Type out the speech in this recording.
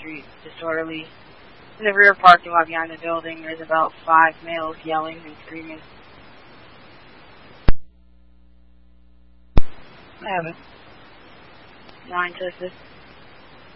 street disorderly. In the rear parking lot behind the building, there's about 5 males yelling and screaming. I have it. 9 to assist.